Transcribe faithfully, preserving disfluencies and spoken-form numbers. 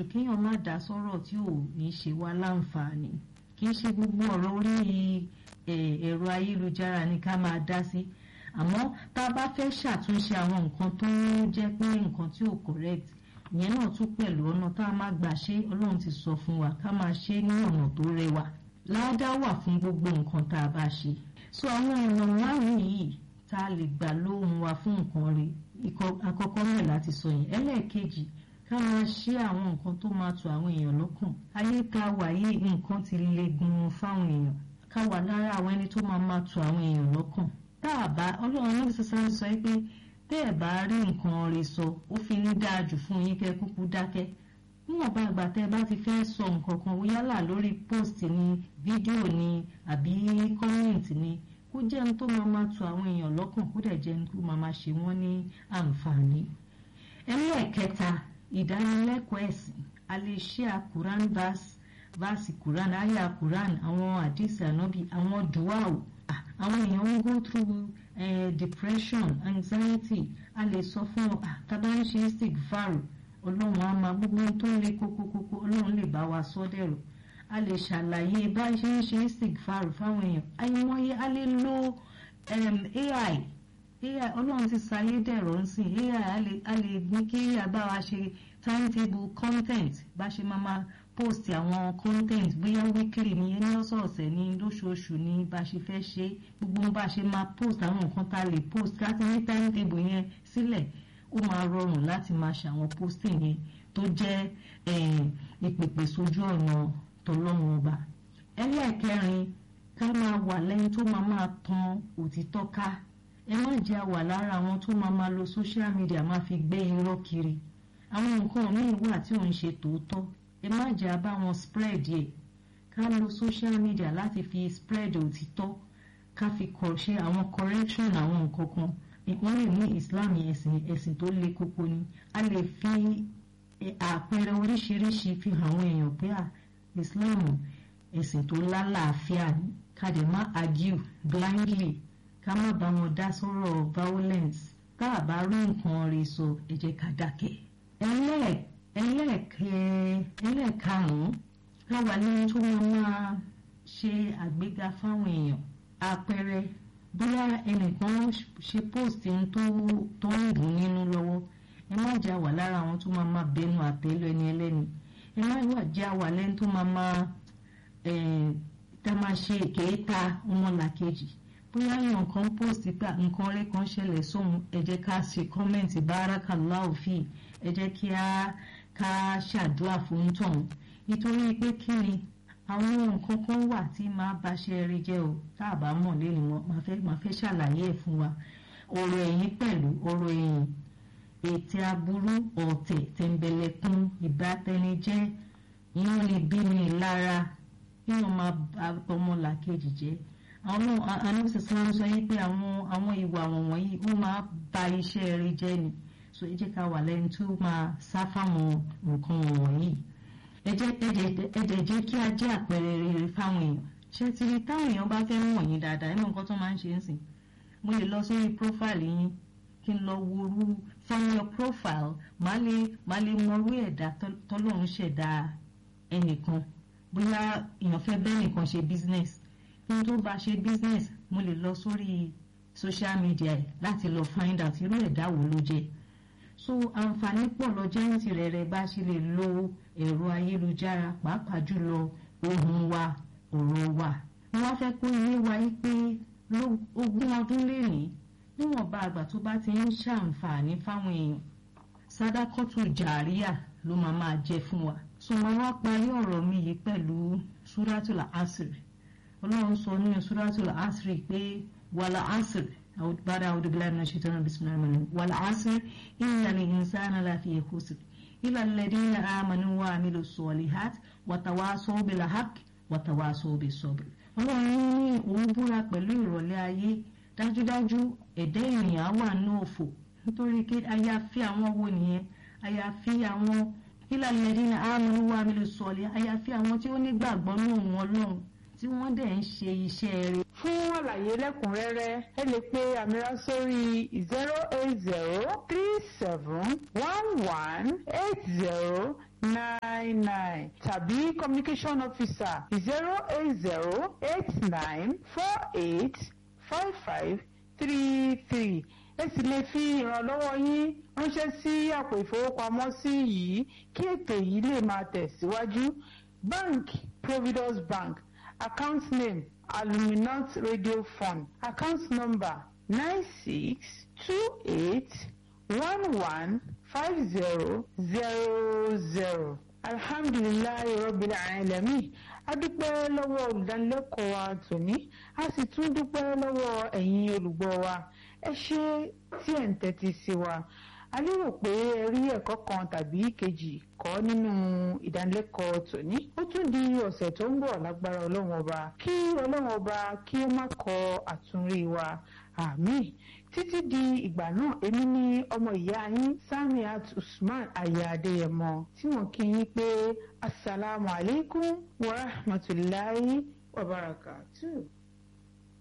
jù kéèyàn má dá sọ́rọ̀ tí ò ní ṣe wá láǹfààní. Kì í ṣe gbogbo ọ̀rọ̀ orí ẹ̀rọ ayélujára ni ká máa dá sí. Àmọ́ tá a bá fẹ́ ṣàtúnṣe àwọn nǹkan tó jẹ́ pé nǹkan tí ò correct, ìyẹn náà tún pẹ̀lú ọ̀nà tá a máa gbà ṣe. Ọlọ́run ti sọ fún wa ká máa ṣe ní ọ̀nà tó rẹwà. Ládá wà fún gbogbo nǹkan tá a bá ṣe. So àwọn ọ̀nà márùn-ún yìí tá a lè gbà lóhùn wa fún nǹkan rẹ̀, àkọ́kọ́ rẹ̀ láti sọ yẹn. Ẹlẹ́ẹ̀kejì, ká máa ṣe àwọn nǹkan tó máa tu àwọn èèyàn lọ́kàn. Ayé ká wà yìí nǹkan ti le gan fáwọn èèyàn. Ká wà lára àwọn ẹni tó máa máa tu àwọn èèyàn lọ́kàn. Tá a bá Ọlọ́run náà sísá sọ pé tẹ́ ẹ̀ bá rí nǹkan rẹ̀ sọ, ó fi ní dáa jù fún yín kẹ́ kúkú dákẹ́. Níwọ̀n bá àgbà tẹ́ ẹ bá ti fẹ́ sọ nǹkan kan yálà lórí post ni, fídíò ni, àbí comment ni, kó jẹ́ ohun tó máa máa tu àwọn èèyàn lọ́kàn, kó dẹ̀ jẹ́ ohun tó máa máa ṣe wọ́n ní àǹfààní. Ẹlẹ́ẹ̀kẹta, ìdánilẹ́kọ̀ọ́ ẹ̀sìn. A lè ṣe Quran verse verse Quran, àyà Quran, àwọn àdìsí ànábì, àwọn dùwàù. Àwọn èèyàn ń go through uh, depression, anxiety. A lè sọ fún ọ tàbá ń ṣe istighfar, Ọlọ́run á máa gbogbo tó ń le kókókókó, Ọlọ́run lè bá wa sọ dẹ̀rọ̀. A lè ṣàlàyé bá ṣe ń ṣe istighfar fáwọn èèyàn. Àìmọye a lè lo um, A I. A I Ọlọ́run ti ṣayé dẹ̀rọ̀ ń sìn. A I a lè ní kí A I bá wa ṣe timetable content, bá ṣe máa máa post àwọn content, bóyá weekly ní ẹni ọ̀sọ̀ọ̀sẹ̀ ní lóṣooṣù ní bá ṣe fẹ́ ṣe, gbogbo bá ṣe máa post àwọn nǹkan tá a lè post láti ní timetable yẹn sílẹ̀. Ó máa rọrùn láti máa ṣe àwọn posting yẹn tó jẹ́ ìpèpè sójú ọ̀nà tọlọ́run ọba. Ẹlẹ́ẹ̀kẹrin, ká máa wà lẹ́yìn tó máa máa tan òtítọ́ ká. Ẹ má jẹ́ àwà lára àwọn tó máa máa lo social media máa fi gbé irọ́ kiri. Àwọn nǹkan míì wà tí ò ń ṣe tòótọ́. Ẹ má jẹ́ àbá wọn spread yẹ. Ká lo social media láti fi spread òtítọ́, ká fi ṣe àwọn correction àwọn nǹkan kan. Wọ́n lè ní Islam ẹ̀sìn ẹ̀sìn tó le koko ni. A lè fi àpẹẹrẹ oríṣiríṣi fi hàn àwọn èèyàn pé à Islam ẹ̀sìn tó lálàáfíà ni. Ká dẹ̀ má argue blindly. Ká má bá wọn dá sọ̀rọ̀ violence. Tá a bá rí nǹkan rẹ̀ sọ, ẹ jẹ́ ká dákẹ́. Ẹlẹ́ẹ̀ ẹlẹ́ẹ̀kẹ́ ẹlẹ́ẹ̀karùn-ún, ká wà lẹ́yìn tó máa ṣe àgbéga fáwọn èèyàn. Àpẹẹrẹ bóyá ẹnìkan ṣe post tó tó ń dùn nínú lọ́wọ́. Ẹ má jẹ́ àwà lára àwọn tó máa máa bẹnu àtẹ́lu ẹni ẹlẹ́ni. Ẹ má wà jẹ́ àwà lẹ́yìn tó máa máa tá máa ṣe ìkéta ọmọlàkejì. Bóyá èèyàn kan post pé nǹkan rẹ̀ kan ṣẹlẹ̀ sóhun, ẹ jẹ́ ká ṣe comment barakallahu fi, ẹ jẹ́ kí a ká ṣàdúrà fún tọ̀hún. Nítorí pé kí ni àwọn nǹkan kan wà tí máa bá ṣe rí jẹ́ o, tá a bá mọ̀ lẹ́nu wọn máa fẹ́ máa fẹ́ ṣàlàyé ẹ̀ fún wa. Ọ̀rọ̀ ẹ̀yìn pẹ̀lú ọ̀rọ̀ ẹ̀yìn, ètè aburú, ọ̀tẹ̀, tẹ̀m̀bẹ̀lẹ̀kun, ìbátẹnijẹ́, ìyẹn lè bí mi lára kí wọ́n máa bá ọmọlàkejì jẹ́. Àwọn anábìsí sọ́nà sọ yìí pé àwọn àwọn ìwà wọ̀nyí ó máa ba iṣẹ́ rí jẹ́ ni. So ẹ jẹ́ ká wà lẹ́yìn tó máa sá fáwọn nǹkan wọ̀nyí. Ẹ jẹ́ ẹ̀jẹ̀ jẹ́ kí a jẹ́ àpẹẹrẹ rere fáwọn èèyàn. Ṣé ti rí táwọn èèyàn bá fẹ́ mọ̀ yín dáadáa, ẹnu nǹkan tó máa ń ṣe ń sìn. Mo lè lọ sórí profile yín kí n lọ wo orú from your profile, màá lè màá lè mọ orú ẹ̀dá tọ́lọ́run ṣẹ̀dá ẹnìkan. Bóyá èèyàn fẹ́ bẹ́ẹ̀ nìkan ṣe business. Kí n tó bá ṣe business, mo lè lọ sórí social media láti lọ find out irú ẹ̀dá wo ló jẹ́. So àǹfààní pọ̀ lọ jẹ́ ní tirẹ̀ rẹ̀ bá ṣe lè lo ẹ̀rọ ayélujára, pàápàá jùlọ ohùn wa, ọ̀rọ̀ wa. Wọ́n fẹ́ kó ilé wa yí pé ogún ọdún lénìí, níwọ̀nba àgbà tó bá ti ń ṣàǹfààní fáwọn èèyàn, sádàkọ́tù jàríà ló máa máa jẹ fún wa. So mo wá parí ọ̀rọ̀ mi yìí pẹ̀lú Suratul Asr. Ọlọ́run sọ nínú Suratul Asr pé wàlà Asr. بعد أعوذ بالله من الشيطان بسم الله الرحمن الرحيم والعصر إن الإنسان لفي خسر إلا الذين آمنوا وعملوا الصالحات وتواصوا بالحق وتواصوا بالصبر. Ọlọ́run ní òun búra pẹ̀lú ìrọ̀lẹ́ ayé, dájúdájú ẹ̀dá ènìyàn wà ní òfò nítorí pé àyàfi àwọn wo nìyẹn, àyàfi àwọn إلا الذين آمنوا وعملوا الصالحات, àyàfi àwọn tí ó nígbàgbọ́ ní òun Ọlọ́run tí wọ́n dẹ̀ ń ṣe iṣẹ́ rere. Fún àlàyé lẹ́kùnrẹ́rẹ́ ẹ lè pe Amira sórí zero eight zero three seven one one eight zero nine. nine nine tàbí communication officer zero eight zero eight nine four eight five five three three. ẹ sì lè fi ìrànlọ́wọ́ yín ránṣẹ́ sí àpò ìfowópamọ́sí yìí kí ètò yìí lè máa tẹ̀síwájú. Bank Providence Bank, account name Aluminant Radio Fund, account number nine six two eight one one five zero zero zero. Alhamdulillahi Rabbil Alamin. A dúpẹ́ lọ́wọ́ olùdánilẹ́kọ̀ọ́ wa tòní, a sì tún dúpẹ́ lọ́wọ́ ẹ̀yin olùgbọ́ wa. Ẹ ṣé tí ẹ̀ ń tẹ́tí sí wa. A lérò pé ẹ rí ẹ̀kọ́ kan tàbí kejì kọ́ nínú ìdánilẹ́kọ̀ọ́ tòní. Ó tún di ọ̀sẹ̀ tó ń bọ̀ lágbára Ọlọ́run Ọba. Kí Ọlọ́run Ọba kí ó má kọ àtúnrí wa. Àmín. Títí di ìgbà náà, èmi ni ọmọ ìyá yín Samiat Usman Aya Adéyẹmọ tí wọ́n kí yín pé Assalamu alaikum wa rahmatullahi wa barakatuh.